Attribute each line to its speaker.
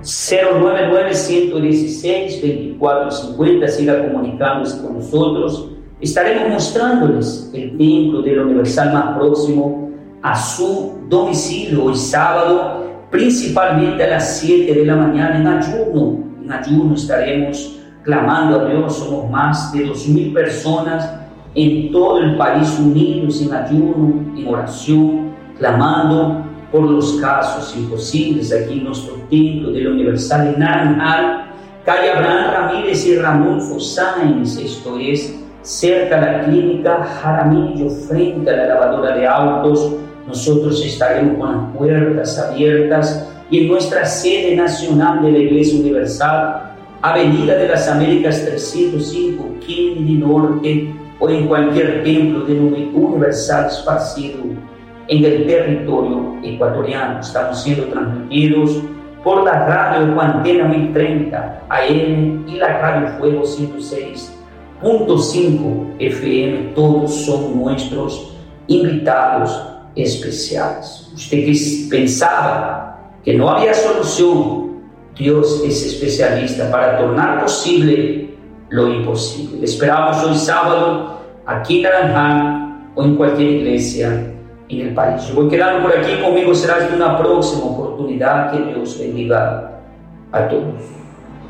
Speaker 1: 099-116-2450, siga comunicándose con nosotros. Estaremos mostrándoles el templo de la Universal más próximo a su domicilio hoy sábado, principalmente a las 7 de la mañana en ayuno. En ayuno estaremos clamando a Dios. Somos más de 2,000 personas en todo el país unidos en ayuno, en oración, clamando por los casos imposibles aquí en nuestro templo de la Universal en Naranjal, calle Abraham Ramírez y Ramón Sáenz, esto es cerca de la clínica Jaramillo, frente a la lavadora de autos. Nosotros estaremos con las puertas abiertas y en nuestra sede nacional de la Iglesia Universal, Avenida de las Américas 305, Kennedy Norte, o en cualquier templo de Universal esparcido en el territorio ecuatoriano. Estamos siendo transmitidos por la radio Antena 1030 AM y la Radio Fuego 106.5 FM. Todos son nuestros invitados especiales. Usted que pensaba que no había solución, Dios es especialista para tornar posible lo imposible. Esperamos hoy sábado aquí en Naranjal o en cualquier iglesia en el país. Yo voy quedando por aquí, conmigo será hasta una próxima oportunidad. Que Dios bendiga a todos.